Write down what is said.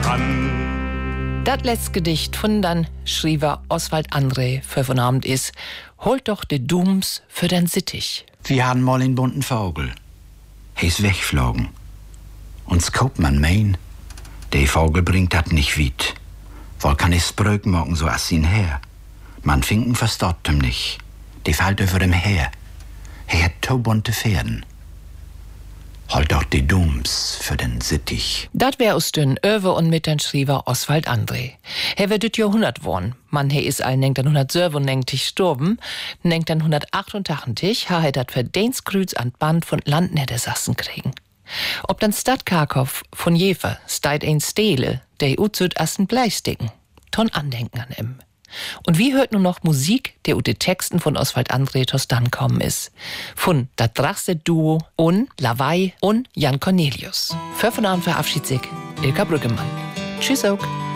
kann. Das letzte Gedicht von dann Schreiber Oswald André für von Abend ist: Holt doch de Dooms für den Sittich. Wir hatten mal einen bunten Vogel. Er ist weggeflogen. Uns kauft man mein, der Vogel bringt dat nicht weit. Wohl kann es Brück morgen so as ihn her. Man finken verstaut ihm nicht. Die fällt über dem her. Er hat to bunte Pferden. Holt doch die Dooms für den Sittich. Dat wär aus den Öwe und mit den Schreiber Oswald André. Er wird dit Jahrhundert worn. Man, he is all nenkt an 197 gestorben, nenkt an 188, ha dat Verdienstkrüz an Band von Landniedersassen kriegen. Ob dann Stad Karkow von Jever steit ein Stele, der uzut assen Bleisticken. Ton Andenken an ihm. Und wie hört nun noch Musik, der ut de Texten von Oswald André dann kommen ist? Von dat Drachset-Duo und Lawei und Jan Cornelius. Für von Abend verabschiedet sich Ilka Brüggemann. Tschüss auch.